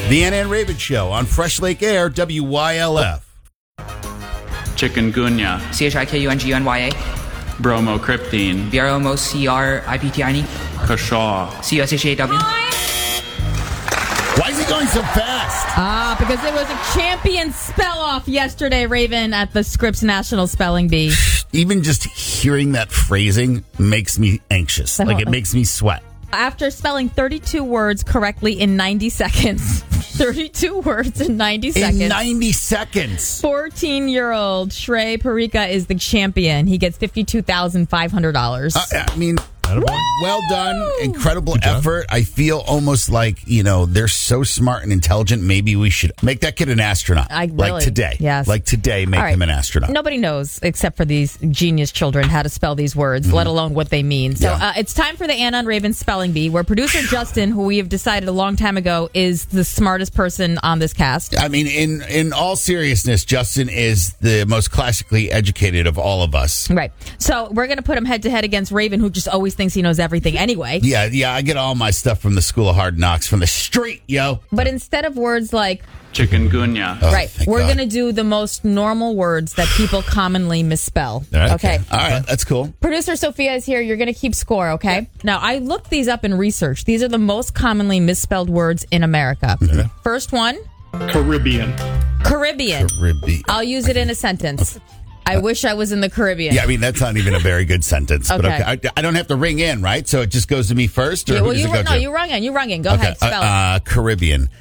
The Anna and Raven Show on Fresh Lake Air, WYLF. Chikungunya, CHIKUNGUNYA, Bromocryptine, BROMOCRIPTINE, Kashaw, CUSHAW. Why is he going so fast? Because it was a champion spell-off yesterday, Raven, at the Scripps National Spelling Bee. Even just hearing that phrasing makes me anxious. Like, it makes me sweat. After spelling 32 words correctly in 90 seconds. 32 words in 90 seconds. In 90 seconds. 14-year-old Shrey Parika is the champion. He gets $52,500. I mean, well done. Incredible effort. I feel almost like, they're so smart and intelligent. Maybe we should make that kid an astronaut. Like today. Yes. Like today, make him an astronaut. Nobody knows, except for these genius children, how to spell these words, let alone what they mean. So it's time for the Anna and Raven Spelling Bee, where producer Justin, who we have decided a long time ago is the smartest person on this cast. I mean, in all seriousness, Justin is the most classically educated of all of us. Right. So we're going to put him head-to-head against Raven, who just always thinks he knows everything anyway. Yeah, I get all my stuff from the School of Hard Knocks, from the street, yo. But instead of words like Chikungunya, right, we're going to do the most normal words that people commonly misspell. Okay. All right, that's cool. Producer Sophia is here. You're going to keep score, okay? Yeah. Now, I looked these up in research. These are the most commonly misspelled words in America. Okay. First one. Caribbean. I'll use it in a sentence. I wish I was in the Caribbean. Yeah, I mean, that's not even a very good sentence. Okay. But okay. I don't have to ring in, right? So it just goes to me first? Or who does it go to? You rung in. Go ahead, spell it. Caribbean.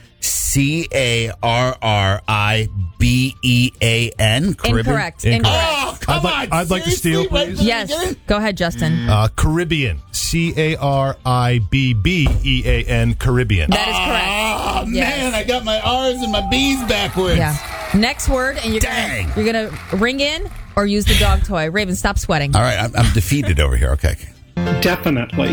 Carribean. Incorrect. Oh, come on. I'd like to steal, please. Yes. Go ahead, Justin. Caribbean. Caribbean. Caribbean. That is correct. Oh, Yes. man, I got my R's and my B's backwards. Yeah. Next word, and you're gonna ring in or use the dog toy. Raven, stop sweating. All right, I'm defeated over here. Okay. Definitely.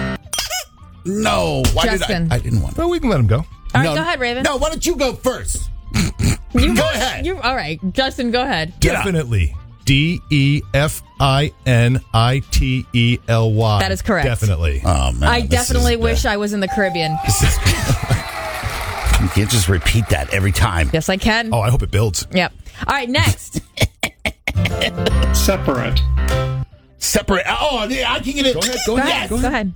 No. Why Justin. I didn't want to. Well, we can let him go. All right, go ahead, Raven. No, why don't you go first? Go ahead. All right, Justin, go ahead. Definitely. DEFINITELY. That is correct. Definitely. Oh, man. I definitely wish I was in the Caribbean. You can't just repeat that every time. Yes, I can. Oh, I hope it builds. Yep. All right, next. Separate. Oh, I can get it. Go ahead. Go ahead.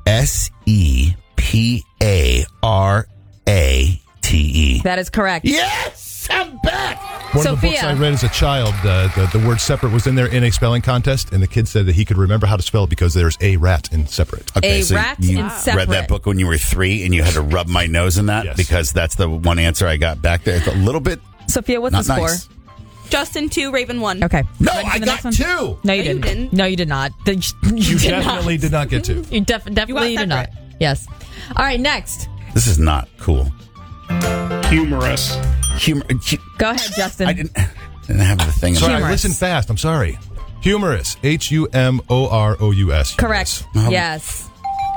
SEPARATE. That is correct. Yes, I'm back. One of the books I read as a child, the word separate was in there in a spelling contest, and the kid said that he could remember how to spell it because there's a rat in separate. Okay, A rat you in separate. read that book when you were 3 and you had to rub my nose in that? Yes. Because that's the one answer I got back there. It's a little bit Sophia, what's not the score? nice. Justin 2, Raven 1. Okay. No, Ready for I the got next one? 2. No, you didn't. No, you did not. You Definitely did not get to. You definitely did not. Yes. All right, next. This is not cool. Humorous. Go ahead, Justin. I didn't have the thing. Sorry, I Humorous. listened fast. I'm sorry. Humorous. HUMOROUS. Correct. Yes.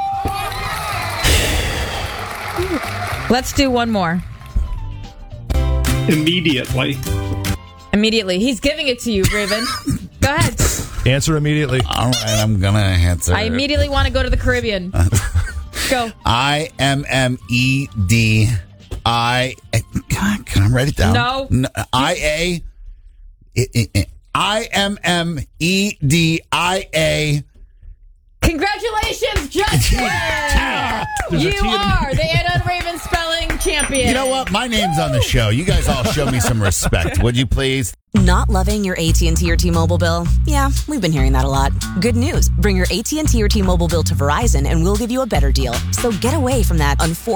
Let's do one more. Immediately. Immediately. He's giving it to you, Raven. Go ahead. Answer immediately. All right, I'm going to answer. I immediately want to go to the Caribbean. Go. IMMEDI. God, can I write it down? No. IMMEDIA. Congratulations, Justin! You are the Anna and Raven spelling champion. You know what? My name's on the show. You guys all show me some respect, would you please? Not loving your AT&T or T-Mobile bill? Yeah, we've been hearing that a lot. Good news. Bring your AT&T or T-Mobile bill to Verizon and we'll give you a better deal. So get away from that